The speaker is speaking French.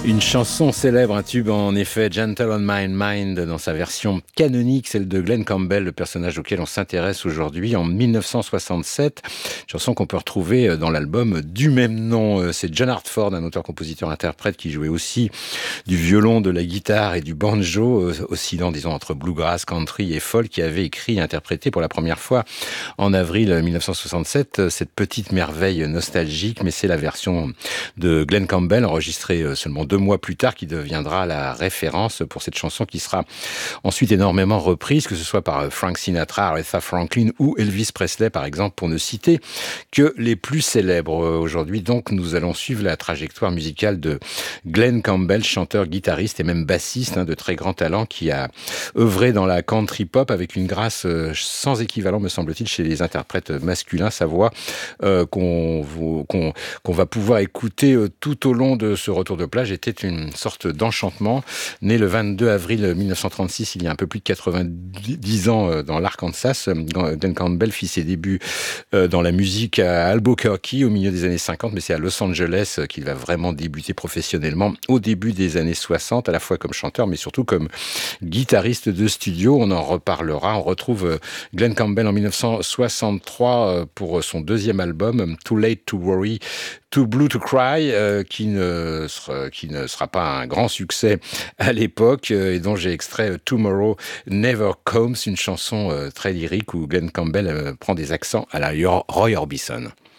Une chanson célèbre, un tube en effet, Gentle on My Mind, dans sa version canonique, celle de Glenn Campbell, le personnage auquel on s'intéresse aujourd'hui, en 1967. Chanson qu'on peut retrouver dans l'album du même nom. C'est John Hartford, un auteur-compositeur-interprète qui jouait aussi du violon, de la guitare et du banjo, oscillant, disons, entre bluegrass, country et folk, qui avait écrit et interprété pour la première fois en avril 1967 cette petite merveille nostalgique, mais c'est la version de Glenn Campbell, enregistrée seulement 2 mois plus tard, qui deviendra la référence pour cette chanson qui sera ensuite énormément reprise, que ce soit par Frank Sinatra, Aretha Franklin ou Elvis Presley, par exemple, pour ne citer que les plus célèbres. Aujourd'hui, donc, nous allons suivre la trajectoire musicale de Glenn Campbell, chanteur, guitariste et même bassiste de très grand talent, qui a œuvré dans la country pop avec une grâce sans équivalent, me semble-t-il, chez les interprètes masculins. Sa voix qu'on va pouvoir écouter tout au long de ce retour de plage était une sorte d'enchantement. Né le 22 avril 1936, il y a un peu plus de 90 ans, dans l'Arkansas, Glenn Campbell fit ses débuts dans la musique à Albuquerque au milieu des années 50, mais c'est à Los Angeles qu'il va vraiment débuter professionnellement au début des années 60, à la fois comme chanteur, mais surtout comme guitariste de studio. On en reparlera. On retrouve Glenn Campbell en 1963 pour son deuxième album, Too Late to Worry, Too Blue to Cry, qui ne sera pas un grand succès à l'époque, et dont j'ai extrait Tomorrow Never Comes, une chanson très lyrique où Glenn Campbell prend des accents à la Roy Orbison.